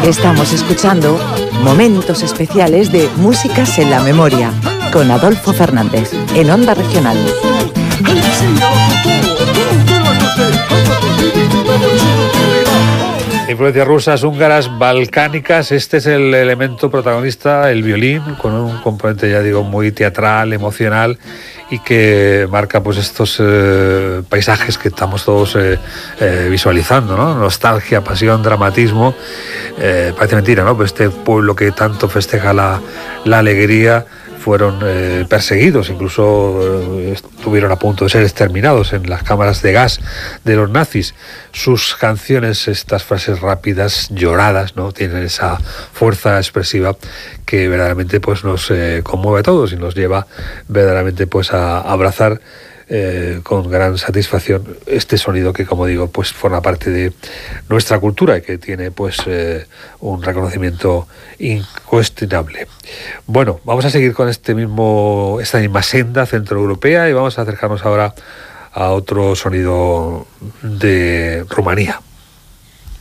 Estamos escuchando momentos especiales de Músicas en la Memoria con Adolfo Fernández en Onda Regional. Influencias rusas, húngaras, balcánicas. Este es el elemento protagonista, el violín, con un componente, ya digo, muy teatral, emocional, y que marca pues estos paisajes que estamos todos visualizando, ¿no? Nostalgia, pasión, dramatismo. Parece mentira, ¿no? Pero este pueblo que tanto festeja la alegría fueron perseguidos, incluso estuvieron a punto de ser exterminados en las cámaras de gas de los nazis. Sus canciones, estas frases rápidas, lloradas, ¿no? Tienen esa fuerza expresiva que verdaderamente pues nos conmueve a todos y nos lleva verdaderamente pues a abrazar con gran satisfacción este sonido que, como digo, pues forma parte de nuestra cultura y que tiene pues un reconocimiento incuestionable. Bueno, vamos a seguir con esta misma senda centroeuropea y vamos a acercarnos ahora a otro sonido de Rumanía.